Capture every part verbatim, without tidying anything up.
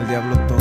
el diablo todo.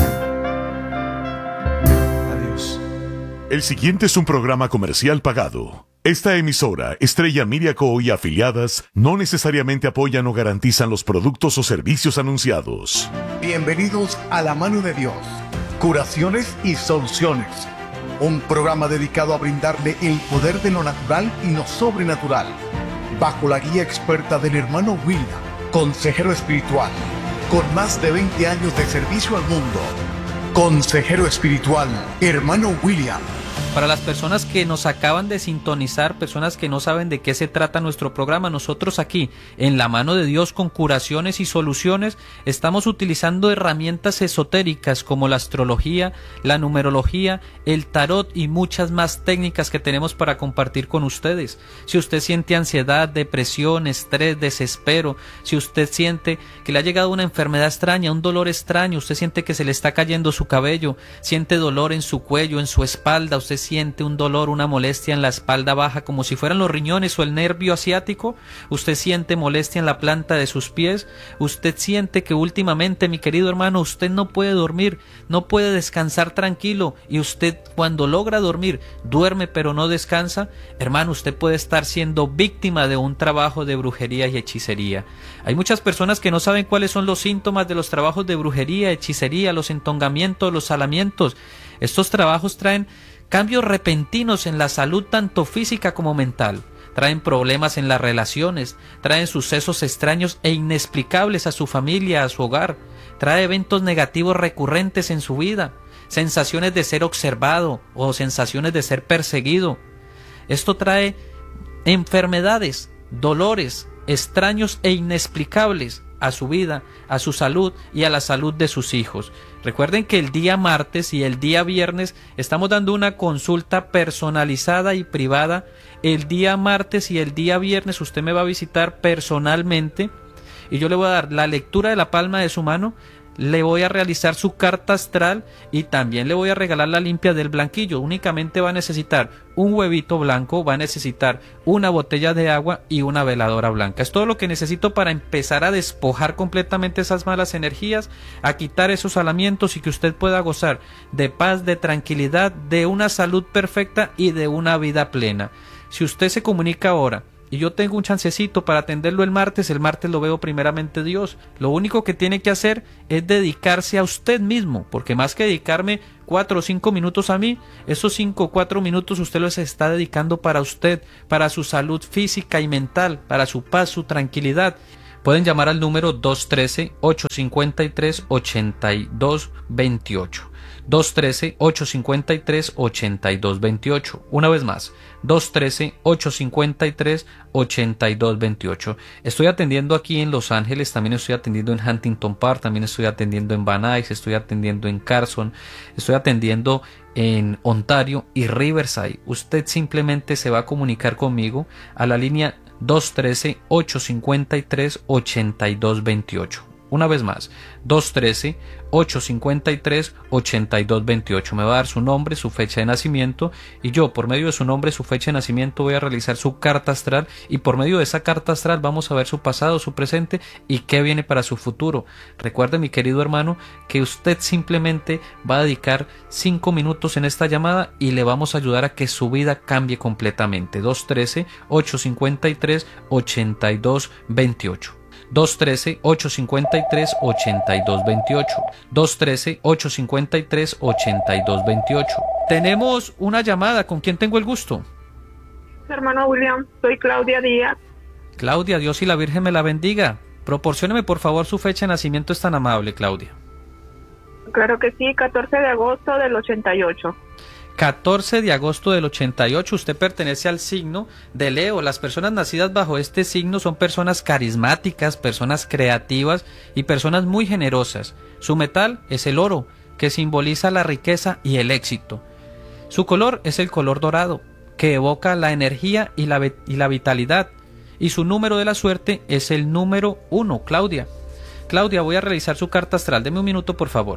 Adiós. El siguiente es un programa comercial pagado. Esta emisora, Estrella Media Co. y afiliadas, no necesariamente apoyan o garantizan los productos o servicios anunciados. Bienvenidos a La Mano de Dios, curaciones y soluciones. Un programa dedicado a brindarle el poder de lo natural y lo sobrenatural, bajo la guía experta del hermano William, consejero espiritual, con más de veinte años de servicio al mundo. Consejero espiritual, hermano William. Para las personas que nos acaban de sintonizar, personas que no saben de qué se trata nuestro programa, nosotros aquí, en La Mano de Dios con curaciones y soluciones, estamos utilizando herramientas esotéricas como la astrología, la numerología, el tarot y muchas más técnicas que tenemos para compartir con ustedes. Si usted siente ansiedad, depresión, estrés, desespero, si usted siente que le ha llegado una enfermedad extraña, un dolor extraño, usted siente que se le está cayendo su cabello, siente dolor en su cuello, en su espalda, usted siente un dolor, una molestia en la espalda baja como si fueran los riñones o el nervio asiático, usted siente molestia en la planta de sus pies, usted siente que últimamente, mi querido hermano, usted no puede dormir, no puede descansar tranquilo y usted cuando logra dormir, duerme pero no descansa, hermano, usted puede estar siendo víctima de un trabajo de brujería y hechicería. Hay muchas personas que no saben cuáles son los síntomas de los trabajos de brujería, hechicería, los entongamientos, los salamientos. Estos trabajos traen cambios repentinos en la salud tanto física como mental, traen problemas en las relaciones, traen sucesos extraños e inexplicables a su familia, a su hogar, trae eventos negativos recurrentes en su vida, sensaciones de ser observado o sensaciones de ser perseguido. Esto trae enfermedades, dolores extraños e inexplicables a su vida, a su salud y a la salud de sus hijos. Recuerden que el día martes y el día viernes estamos dando una consulta personalizada y privada. El día martes y el día viernes usted me va a visitar personalmente y yo le voy a dar la lectura de la palma de su mano, le voy a realizar su carta astral y también le voy a regalar la limpia del blanquillo. Únicamente va a necesitar un huevito blanco, va a necesitar una botella de agua y una veladora blanca. Es todo lo que necesito para empezar a despojar completamente esas malas energías, a quitar esos alamientos y que usted pueda gozar de paz, de tranquilidad, de una salud perfecta y de una vida plena. Si usted se comunica ahora y yo tengo un chancecito para atenderlo el martes, el martes lo veo primeramente Dios. Lo único que tiene que hacer es dedicarse a usted mismo, porque más que dedicarme cuatro o cinco minutos a mí, esos cinco o cuatro minutos usted los está dedicando para usted, para su salud física y mental, para su paz, su tranquilidad. Pueden llamar al número dos uno tres, ocho cinco tres, ocho dos dos ocho. dos uno tres, ocho cinco tres, ocho dos dos ocho. Una vez más, dos uno tres, ocho cinco tres, ocho dos dos ocho. Estoy atendiendo aquí en Los Ángeles, también estoy atendiendo en Huntington Park, también estoy atendiendo en Van Nuys, estoy atendiendo en Carson, estoy atendiendo en Ontario y Riverside. Usted simplemente se va a comunicar conmigo a la línea dos uno tres, ocho cinco tres, ocho dos dos ocho. Una vez más, dos uno tres, ocho cinco tres, ocho dos dos ocho. Me va a dar su nombre, su fecha de nacimiento y yo, por medio de su nombre, su fecha de nacimiento, voy a realizar su carta astral y por medio de esa carta astral vamos a ver su pasado, su presente y qué viene para su futuro. Recuerde, mi querido hermano, que usted simplemente va a dedicar cinco minutos en esta llamada y le vamos a ayudar a que su vida cambie completamente. dos uno tres, ocho cinco tres, ocho dos dos ocho. dos uno tres, ocho cinco tres, ocho dos dos ocho. dos uno tres, ocho cinco tres, ocho dos dos ocho. Tenemos una llamada. ¿Con quién tengo el gusto? Hermano William, soy Claudia Díaz. Claudia, Dios y la Virgen me la bendiga. Proporcióneme por favor su fecha de nacimiento, es tan amable, Claudia. Claro que sí, catorce de agosto del ochenta y ocho. catorce de agosto del ochenta y ocho, usted pertenece al signo de Leo. Las personas nacidas bajo este signo son personas carismáticas, personas creativas y personas muy generosas. Su metal es el oro, que simboliza la riqueza y el éxito. Su color es el color dorado, que evoca la energía y la, y la vitalidad. Y su número de la suerte es el número uno, Claudia. Claudia, voy a realizar su carta astral. Deme un minuto, por favor.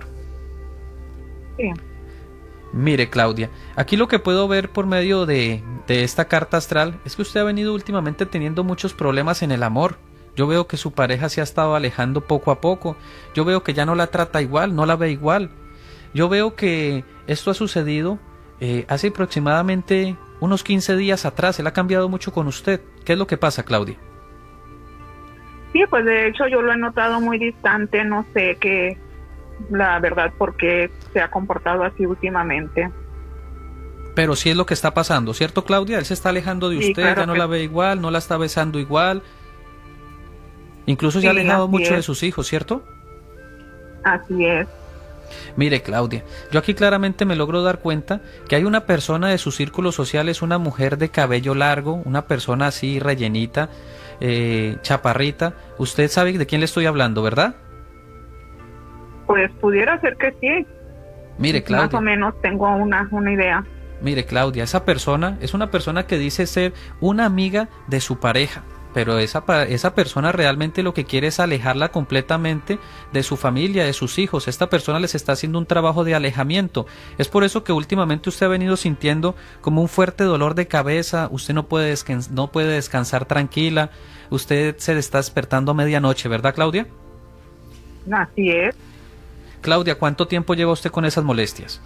Sí. Mire, Claudia, aquí lo que puedo ver por medio de, de esta carta astral es que usted ha venido últimamente teniendo muchos problemas en el amor. Yo veo que su pareja se ha estado alejando poco a poco. Yo veo que ya no la trata igual, no la ve igual. Yo veo que esto ha sucedido eh, hace aproximadamente unos quince días atrás. Él ha cambiado mucho con usted. ¿Qué es lo que pasa, Claudia? Sí, pues de hecho yo lo he notado muy distante, no sé qué, la verdad, por qué se ha comportado así últimamente. Pero sí es lo que está pasando, ¿cierto, Claudia? Él se está alejando de Sí, usted, claro ya no que... la ve igual, no la está besando igual. Incluso se Sí, ha alejado mucho es. de sus hijos, ¿cierto? Así es. Mire, Claudia, yo aquí claramente me logro dar cuenta que hay una persona de su círculo social, es una mujer de cabello largo, una persona así rellenita, eh, chaparrita. Usted sabe de quién le estoy hablando, ¿verdad? Pues pudiera ser que sí. Mire, Claudia. Más o menos tengo una, una idea. Mire, Claudia, esa persona es una persona que dice ser una amiga de su pareja, pero esa, esa persona realmente lo que quiere es alejarla completamente de su familia, de sus hijos. Esta persona les está haciendo un trabajo de alejamiento. Es por eso que últimamente usted ha venido sintiendo como un fuerte dolor de cabeza, usted no puede, descans- no puede descansar tranquila, usted se está despertando a medianoche, ¿verdad, Claudia? Así es. Claudia, ¿cuánto tiempo lleva usted con esas molestias?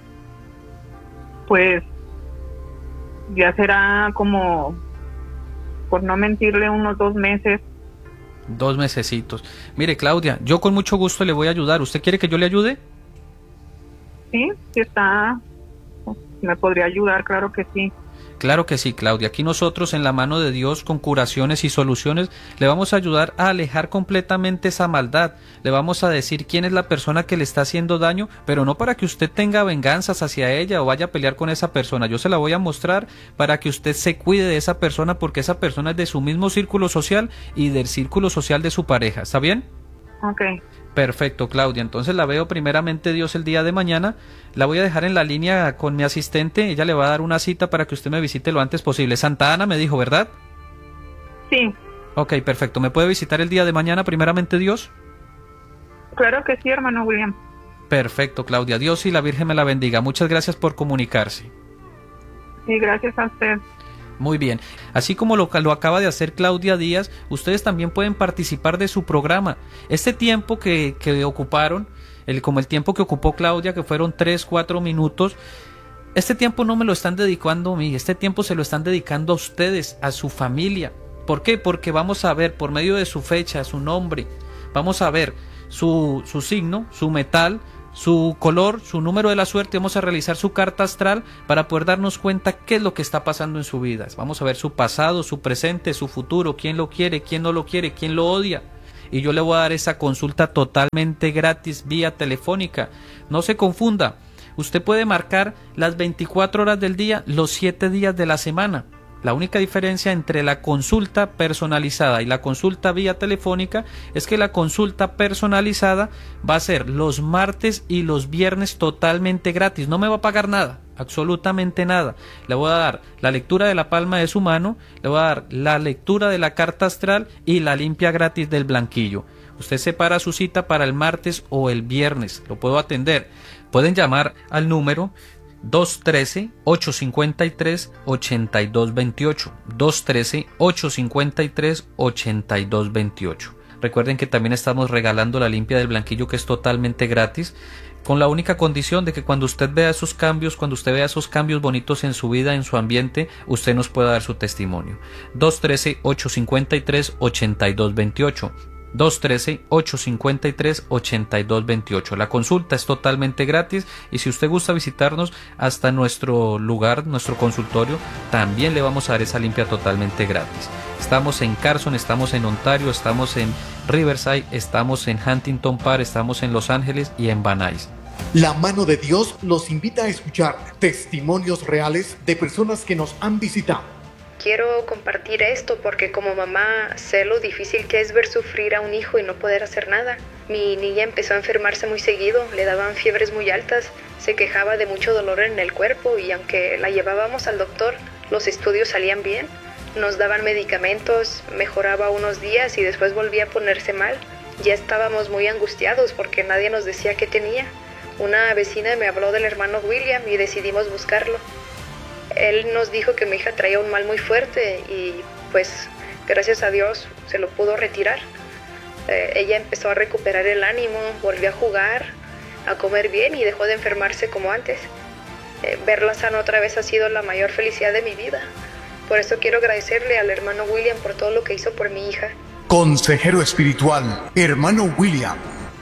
Pues ya será como, por no mentirle, unos dos meses. Dos mesecitos. Mire, Claudia, yo con mucho gusto le voy a ayudar. ¿Usted quiere que yo le ayude? Sí, sí está, me podría ayudar, claro que sí. Claro que sí, Claudia. Aquí nosotros en la mano de Dios con curaciones y soluciones le vamos a ayudar a alejar completamente esa maldad. Le vamos a decir quién es la persona que le está haciendo daño, pero no para que usted tenga venganzas hacia ella o vaya a pelear con esa persona. Yo se la voy a mostrar para que usted se cuide de esa persona, porque esa persona es de su mismo círculo social y del círculo social de su pareja. ¿Está bien? Ok. Perfecto, Claudia. Entonces la veo primeramente Dios el día de mañana. La voy a dejar en la línea con mi asistente. Ella le va a dar una cita para que usted me visite lo antes posible. Santa Ana me dijo, ¿verdad? Sí. Ok, perfecto. ¿Me puede visitar el día de mañana primeramente Dios? Claro que sí, hermano William. Perfecto, Claudia. Dios y la Virgen me la bendiga. Muchas gracias por comunicarse. Sí, gracias a usted. Muy bien. Así como lo, lo acaba de hacer Claudia Díaz, ustedes también pueden participar de su programa. Este tiempo que, que ocuparon, el, como el tiempo que ocupó Claudia, que fueron tres, cuatro minutos, este tiempo no me lo están dedicando a mí, este tiempo se lo están dedicando a ustedes, a su familia. ¿Por qué? Porque vamos a ver por medio de su fecha, su nombre, vamos a ver su, su signo, su metal, su color, su número de la suerte. Vamos a realizar su carta astral para poder darnos cuenta qué es lo que está pasando en su vida. Vamos a ver su pasado, su presente, su futuro, quién lo quiere, quién no lo quiere, quién lo odia. Y yo le voy a dar esa consulta totalmente gratis vía telefónica. No se confunda, usted puede marcar las veinticuatro horas del día, los siete días de la semana. La única diferencia entre la consulta personalizada y la consulta vía telefónica es que la consulta personalizada va a ser los martes y los viernes totalmente gratis. No me va a pagar nada, absolutamente nada. Le voy a dar la lectura de la palma de su mano, le voy a dar la lectura de la carta astral y la limpia gratis del blanquillo. Usted separa su cita para el martes o el viernes, lo puedo atender. Pueden llamar al número dos uno tres, ocho cinco tres, ocho dos dos ocho, dos uno tres, ocho cinco tres, ocho dos dos ocho. Recuerden que también estamos regalando la limpia del blanquillo, que es totalmente gratis, con la única condición de que cuando usted vea esos cambios, cuando usted vea esos cambios bonitos en su vida, en su ambiente, usted nos pueda dar su testimonio. dos uno tres, ocho cinco tres, ocho dos dos ocho. dos uno tres, ocho cinco tres, ocho dos dos ocho. La consulta es totalmente gratis y si usted gusta visitarnos hasta nuestro lugar, nuestro consultorio, también le vamos a dar esa limpia totalmente gratis. Estamos en Carson, estamos en Ontario, estamos en Riverside, estamos en Huntington Park, estamos en Los Ángeles y en Van Nuys. La mano de Dios los invita a escuchar testimonios reales de personas que nos han visitado. Quiero compartir esto porque como mamá sé lo difícil que es ver sufrir a un hijo y no poder hacer nada. Mi niña empezó a enfermarse muy seguido, le daban fiebres muy altas, se quejaba de mucho dolor en el cuerpo y aunque la llevábamos al doctor, los estudios salían bien. Nos daban medicamentos, mejoraba unos días y después volvía a ponerse mal. Ya estábamos muy angustiados porque nadie nos decía qué tenía. Una vecina me habló del hermano William y decidimos buscarlo. Él nos dijo que mi hija traía un mal muy fuerte y pues Gracias a Dios se lo pudo retirar. Eh, ella empezó a recuperar el ánimo, volvió a jugar, a comer bien y dejó de enfermarse como antes. Eh, verla sana otra vez ha sido la mayor felicidad de mi vida. Por eso quiero agradecerle al hermano William por todo lo que hizo por mi hija. Consejero espiritual, hermano William.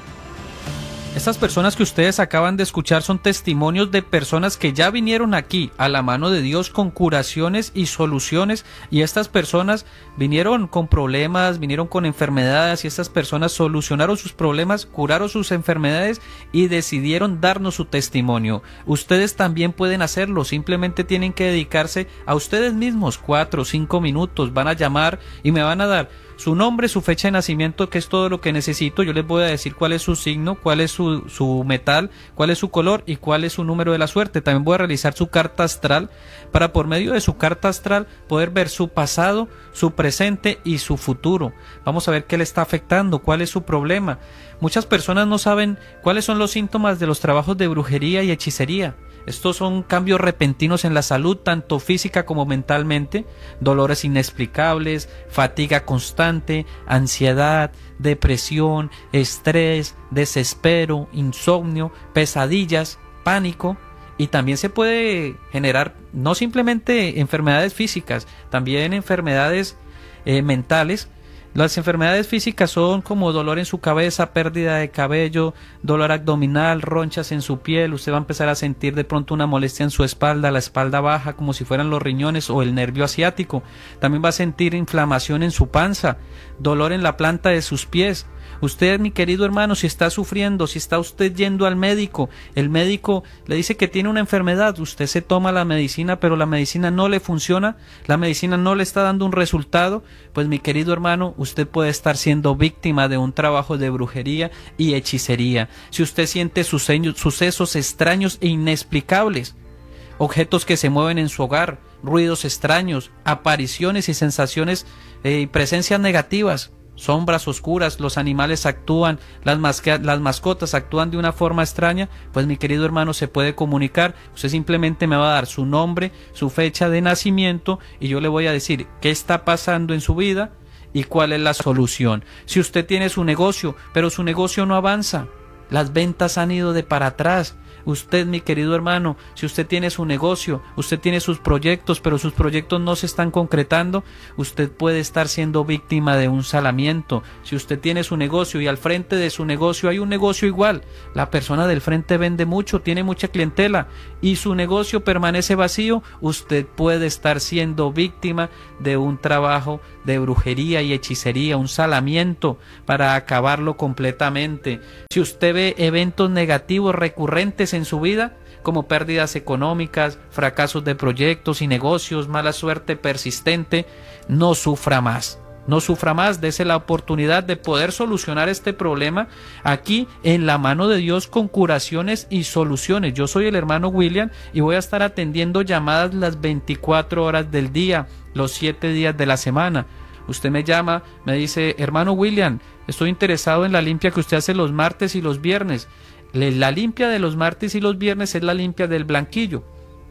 Estas personas que ustedes acaban de escuchar son testimonios de personas que ya vinieron aquí a la mano de Dios con curaciones y soluciones, y estas personas vinieron con problemas, vinieron con enfermedades, y estas personas solucionaron sus problemas, curaron sus enfermedades y decidieron darnos su testimonio. Ustedes también pueden hacerlo, simplemente tienen que dedicarse a ustedes mismos cuatro o cinco minutos, van a llamar y me van a dar su nombre, su fecha de nacimiento, que es todo lo que necesito. Yo les voy a decir cuál es su signo, cuál es su, su metal, cuál es su color y cuál es su número de la suerte. También voy a realizar su carta astral para, por medio de su carta astral, poder ver su pasado, su presente y su futuro. Vamos a ver qué le está afectando, cuál es su problema. Muchas personas no saben cuáles son los síntomas de los trabajos de brujería y hechicería. Estos son cambios repentinos en la salud, tanto física como mentalmente, dolores inexplicables, fatiga constante, ansiedad, depresión, estrés, desespero, insomnio, pesadillas, pánico, y también se puede generar no simplemente enfermedades físicas, también enfermedades eh, mentales. Las enfermedades físicas son como dolor en su cabeza, pérdida de cabello, dolor abdominal, ronchas en su piel. Usted va a empezar a sentir de pronto una molestia en su espalda, la espalda baja, como si fueran los riñones o el nervio asiático. También va a sentir inflamación en su panza, dolor en la planta de sus pies. Usted, mi querido hermano, si está sufriendo, si está usted yendo al médico, el médico le dice que tiene una enfermedad, usted se toma la medicina, pero la medicina no le funciona, la medicina no le está dando un resultado, pues mi querido hermano, usted puede estar siendo víctima de un trabajo de brujería y hechicería. Si usted siente sucesos extraños e inexplicables, objetos que se mueven en su hogar, ruidos extraños, apariciones y sensaciones eh, y presencias negativas, sombras oscuras, los animales actúan, las, las mascotas actúan de una forma extraña, pues mi querido hermano se puede comunicar. Usted simplemente me va a dar su nombre, su fecha de nacimiento y yo le voy a decir qué está pasando en su vida y cuál es la solución. Si usted tiene su negocio, pero su negocio no avanza, las ventas han ido de para atrás. Usted, mi querido hermano, si usted tiene su negocio, usted tiene sus proyectos, pero sus proyectos no se están concretando, usted puede estar siendo víctima de un salamiento. Si usted tiene su negocio y al frente de su negocio hay un negocio igual, la persona del frente vende mucho, tiene mucha clientela y su negocio permanece vacío, usted puede estar siendo víctima de un trabajo de brujería y hechicería, un salamiento para acabarlo completamente. Si usted ve eventos negativos recurrentes en su vida, como pérdidas económicas, fracasos de proyectos y negocios, mala suerte persistente, no sufra más. No sufra más, dese la oportunidad de poder solucionar este problema aquí en la mano de Dios con curaciones y soluciones. Yo soy el hermano William y voy a estar atendiendo llamadas las veinticuatro horas del día, los siete días de la semana. Usted me llama, me dice, hermano William, estoy interesado en la limpia que usted hace los martes y los viernes. La limpia de los martes y los viernes es la limpia del blanquillo.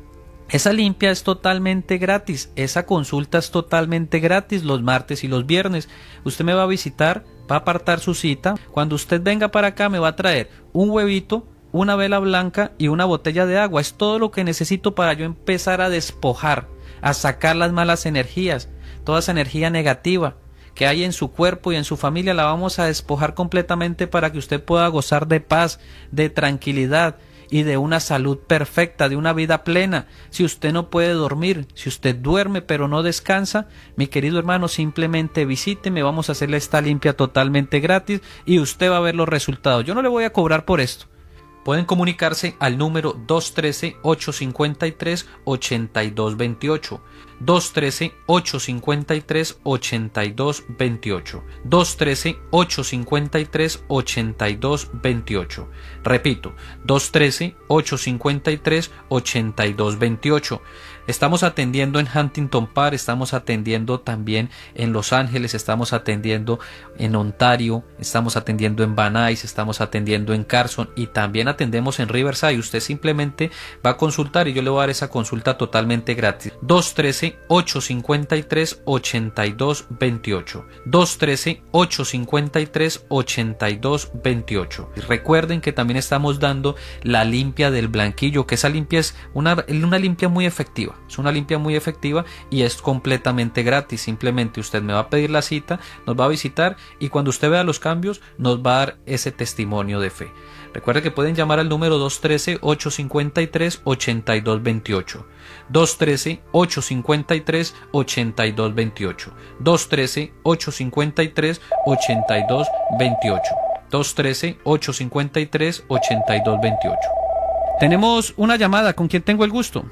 Esa limpia es totalmente gratis, esa consulta es totalmente gratis los martes y los viernes. Usted me va a visitar, va a apartar su cita. Cuando usted venga para acá me va a traer un huevito, una vela blanca y una botella de agua. Es todo lo que necesito para yo empezar a despojar, a sacar las malas energías, toda esa energía negativa que hay en su cuerpo y en su familia. La vamos a despojar completamente para que usted pueda gozar de paz, de tranquilidad y de una salud perfecta, de una vida plena. Si usted no puede dormir, si usted duerme pero no descansa, mi querido hermano, simplemente visíteme, vamos a hacerle esta limpia totalmente gratis y usted va a ver los resultados. Yo no le voy a cobrar por esto. Pueden comunicarse al número dos uno tres, ocho cinco tres, ocho dos dos ocho. dos uno tres, ocho cinco tres, ocho dos dos ocho. dos uno tres, ocho cinco tres, ocho dos dos ocho. Repito, dos uno tres, ocho cinco tres, ocho dos dos ocho. Estamos atendiendo en Huntington Park, estamos atendiendo también en Los Ángeles, estamos atendiendo en Ontario, estamos atendiendo en Van Nuys, estamos atendiendo en Carson y también atendemos en Riverside. Usted simplemente va a consultar y yo le voy a dar esa consulta totalmente gratis. dos uno tres, ocho cinco tres, ocho dos dos ocho. dos uno tres, ocho cinco tres, ocho dos dos ocho. Y recuerden que también estamos dando la limpia del blanquillo, que esa limpia es una, una limpia muy efectiva. Es una limpia muy efectiva y es completamente gratis. Simplemente usted me va a pedir la cita, nos va a visitar y cuando usted vea los cambios nos va a dar ese testimonio de fe. Recuerde que pueden llamar al número dos uno tres, ocho cinco tres, ocho dos dos ocho. dos uno tres, ocho cinco tres, ocho dos dos ocho. dos uno tres, ocho cinco tres, ocho dos dos ocho. dos uno tres, ocho cinco tres, ocho dos dos ocho. Tenemos una llamada. ¿Con quién tengo el gusto?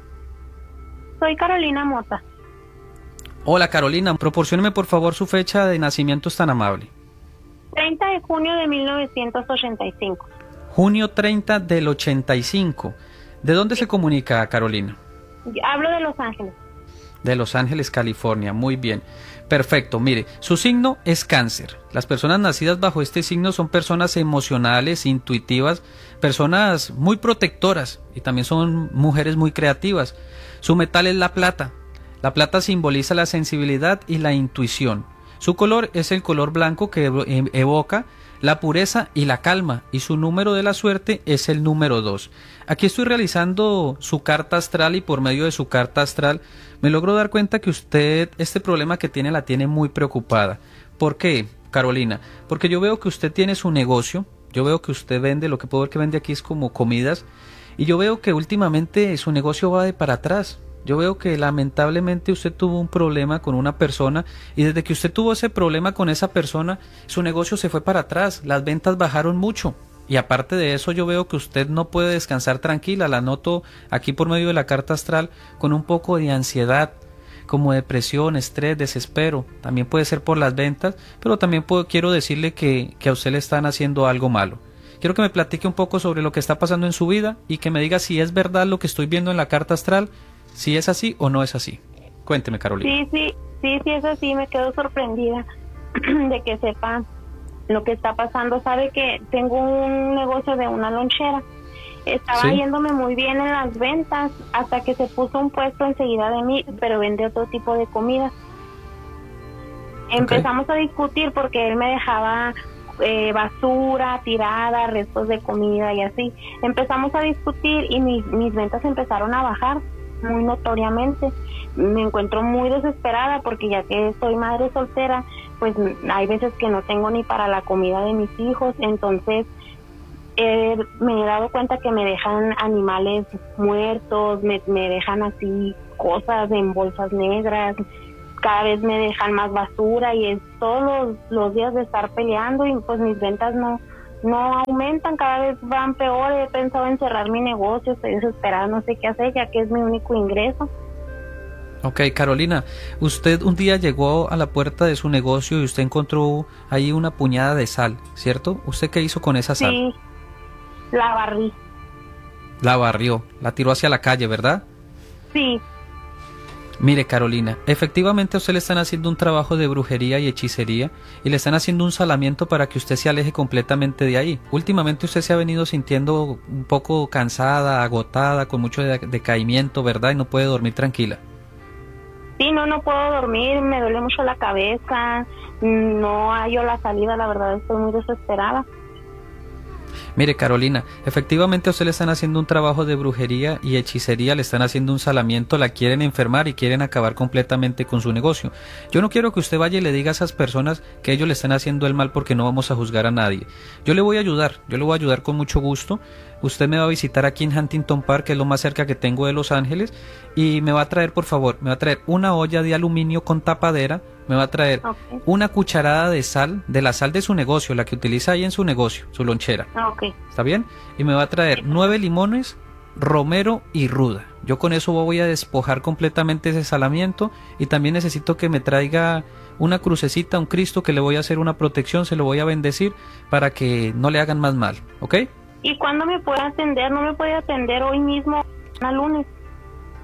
Soy Carolina Mota. Hola Carolina, proporcióneme por favor su fecha de nacimiento, es tan amable. treinta de junio de mil novecientos ochenta y cinco. Junio treinta del ochenta y cinco. ¿De dónde se comunica, Carolina? Hablo de Los Ángeles. De Los Ángeles, California. Muy bien. Perfecto. Mire, su signo es Cáncer. Las personas nacidas bajo este signo son personas emocionales, intuitivas, personas muy protectoras y también son mujeres muy creativas. Su metal es la plata. La plata simboliza la sensibilidad y la intuición. Su color es el color blanco que evoca la pureza y la calma, y su número de la suerte es el número dos. Aquí estoy realizando su carta astral y por medio de su carta astral me logro dar cuenta que usted este problema que tiene la tiene muy preocupada. ¿Por qué, Carolina? Porque yo veo que usted tiene su negocio, yo veo que usted vende, lo que puedo ver que vende aquí es como comidas, y yo veo que últimamente su negocio va de para atrás. Yo veo que lamentablemente usted tuvo un problema con una persona y desde que usted tuvo ese problema con esa persona, su negocio se fue para atrás, las ventas bajaron mucho y aparte de eso yo veo que usted no puede descansar tranquila, la noto aquí por medio de la carta astral con un poco de ansiedad, como depresión, estrés, desespero, también puede ser por las ventas, pero también puedo, quiero decirle que, que a usted le están haciendo algo malo. Quiero que me platique un poco sobre lo que está pasando en su vida y que me diga si es verdad lo que estoy viendo en la carta astral, si es así o no es así. Cuénteme, Carolina. Sí, sí, sí, sí es así. Me quedo sorprendida de que sepa lo que está pasando. Sabe que tengo un negocio de una lonchera. Estaba ¿Sí? yéndome muy bien en las ventas hasta que se puso un puesto enseguida de mí, pero vende otro tipo de comida. Empezamos okay. a discutir porque él me dejaba eh, basura tirada, restos de comida y así. Empezamos a discutir y mis, mis ventas empezaron a bajar muy notoriamente. Me encuentro muy desesperada porque ya que soy madre soltera, pues hay veces que no tengo ni para la comida de mis hijos, entonces eh, me he dado cuenta que me dejan animales muertos, me, me dejan así cosas en bolsas negras, cada vez me dejan más basura y es todos los, los días de estar peleando y pues mis ventas no no aumentan, cada vez van peor. He pensado en cerrar mi negocio, estoy desesperada, no sé qué hacer ya que es mi único ingreso. Ok, Carolina, usted un día llegó a la puerta de su negocio y usted encontró ahí una puñada de sal, ¿cierto? ¿Usted qué hizo con esa sal? Sí, la barrí. La barrió, la tiró hacia la calle, ¿verdad? Sí. Mire, Carolina, efectivamente a usted le están haciendo un trabajo de brujería y hechicería y le están haciendo un salamiento para que usted se aleje completamente de ahí. Últimamente usted se ha venido sintiendo un poco cansada, agotada, con mucho decaimiento, ¿verdad? Y no puede dormir tranquila. Sí, no, no puedo dormir, me duele mucho la cabeza, no hallo la salida, la verdad estoy muy desesperada. Mire, Carolina, efectivamente a usted le están haciendo un trabajo de brujería y hechicería, le están haciendo un salamiento, la quieren enfermar y quieren acabar completamente con su negocio. Yo no quiero que usted vaya y le diga a esas personas que ellos le están haciendo el mal porque no vamos a juzgar a nadie. Yo le voy a ayudar, yo le voy a ayudar con mucho gusto. Usted me va a visitar aquí en Huntington Park, que es lo más cerca que tengo de Los Ángeles, y me va a traer, por favor, me va a traer una olla de aluminio con tapadera, me va a traer okay. una cucharada de sal, de la sal de su negocio, la que utiliza ahí en su negocio, su lonchera. Okay. ¿Está bien? Y me va a traer nueve limones, romero y ruda. Yo con eso voy a despojar completamente ese salamiento y también necesito que me traiga una crucecita, un Cristo, que le voy a hacer una protección, se lo voy a bendecir para que no le hagan más mal, ¿ok? ¿Y cuándo me puede atender? ¿No me puede atender hoy mismo, a lunes?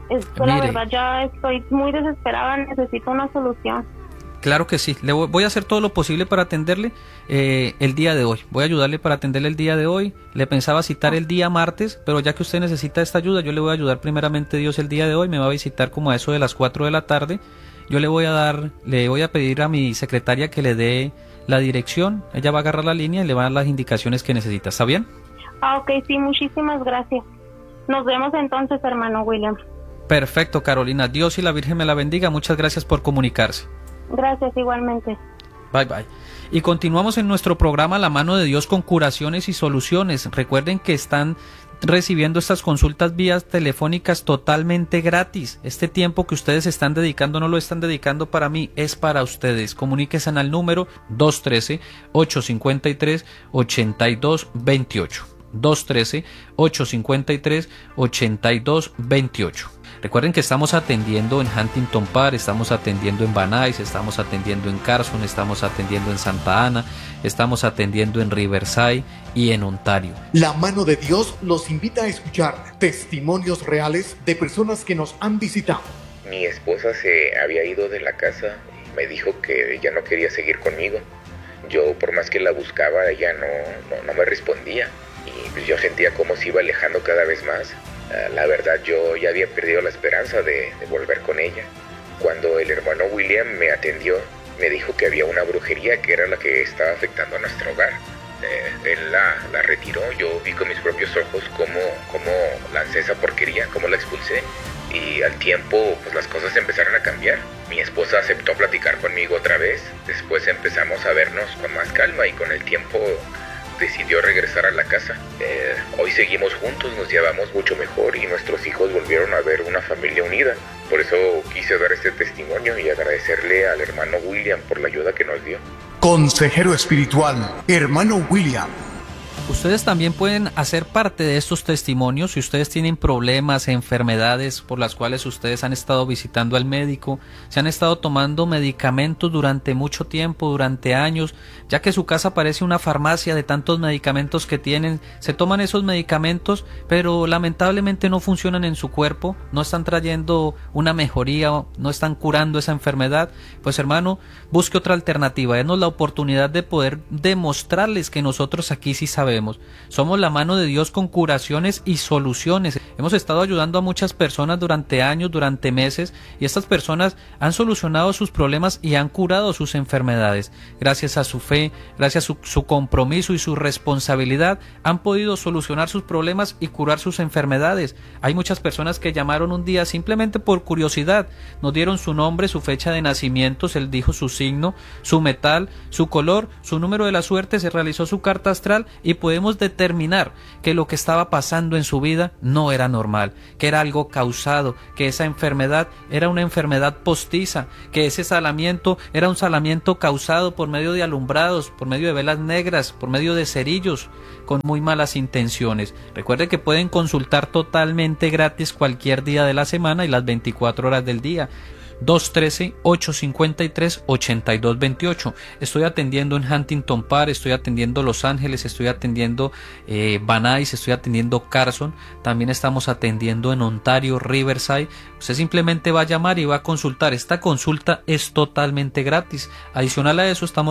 Esto, la verdad, ya estoy muy desesperada, necesito una solución. Claro que sí, le voy, voy a hacer todo lo posible para atenderle eh, el día de hoy. Voy a ayudarle para atenderle el día de hoy. Le pensaba citar el día martes, pero ya que usted necesita esta ayuda, yo le voy a ayudar primeramente Dios el día de hoy. Me va a visitar como a eso de las cuatro de la tarde. Yo le voy a dar, le voy a pedir a mi secretaria que le dé la dirección. Ella va a agarrar la línea y le va a dar las indicaciones que necesita. ¿Está bien? Ah, ok, sí, muchísimas gracias. Nos vemos entonces, hermano William. Perfecto, Carolina. Dios y la Virgen me la bendiga. Muchas gracias por comunicarse. Gracias, igualmente. Bye, bye. Y continuamos en nuestro programa La Mano de Dios con curaciones y soluciones. Recuerden que están recibiendo estas consultas vías telefónicas totalmente gratis. Este tiempo que ustedes están dedicando, no lo están dedicando para mí, es para ustedes. Comuníquense al número dos uno tres, ocho cinco tres, ocho dos dos ocho. dos uno tres, ocho cinco tres, ocho dos dos ocho. Recuerden que estamos atendiendo en Huntington Park, estamos atendiendo en Van Nuys, estamos atendiendo en Carson, estamos atendiendo en Santa Ana, estamos atendiendo en Riverside y en Ontario. La Mano de Dios los invita a escuchar testimonios reales de personas que nos han visitado. Mi esposa se había ido de la casa y me dijo que ya no quería seguir conmigo. Yo, por más que la buscaba, ella no, no, no me respondía. Y pues yo sentía como se iba alejando cada vez más. Uh, la verdad, yo ya había perdido la esperanza de, de volver con ella. Cuando el hermano William me atendió, me dijo que había una brujería que era la que estaba afectando a nuestro hogar. Eh, él la, la retiró, yo vi con mis propios ojos cómo, cómo lancé esa porquería, cómo la expulsé. Y al tiempo, pues las cosas empezaron a cambiar. Mi esposa aceptó platicar conmigo otra vez. Después empezamos a vernos con más calma y con el tiempo decidió regresar a la casa. Eh, hoy seguimos juntos, nos llevamos mucho mejor y nuestros hijos volvieron a ver una familia unida. Por eso quise dar este testimonio y agradecerle al hermano William por la ayuda que nos dio. Consejero espiritual, hermano William. Ustedes también pueden hacer parte de estos testimonios si ustedes tienen problemas, enfermedades por las cuales ustedes han estado visitando al médico, se han estado tomando medicamentos durante mucho tiempo, durante años, ya que su casa parece una farmacia de tantos medicamentos que tienen, se toman esos medicamentos, pero lamentablemente no funcionan en su cuerpo, no están trayendo una mejoría, no están curando esa enfermedad. Pues hermano, busque otra alternativa, denos la oportunidad de poder demostrarles que nosotros aquí sí sabemos. Somos la mano de Dios con curaciones y soluciones. Hemos estado ayudando a muchas personas durante años, durante meses, y estas personas han solucionado sus problemas y han curado sus enfermedades. Gracias a su fe, gracias a su, su compromiso y su responsabilidad, han podido solucionar sus problemas y curar sus enfermedades. Hay muchas personas que llamaron un día simplemente por curiosidad, nos dieron su nombre, su fecha de nacimiento, se les dijo su signo, su metal, su color, su número de la suerte, se realizó su carta astral y podemos determinar que lo que estaba pasando en su vida no era normal, que era algo causado, que esa enfermedad era una enfermedad postiza, que ese salamiento era un salamiento causado por medio de alumbrados, por medio de velas negras, por medio de cerillos, con muy malas intenciones. Recuerde que pueden consultar totalmente gratis cualquier día de la semana y las veinticuatro horas del día. dos uno tres, ocho cinco tres, ocho dos dos ocho. Estoy atendiendo en Huntington Park, estoy atendiendo Los Ángeles, estoy atendiendo eh, Van Nuys, estoy atendiendo Carson, también estamos atendiendo en Ontario, Riverside. Usted simplemente va a llamar y va a consultar. Esta consulta es totalmente gratis. Adicional a eso, estamos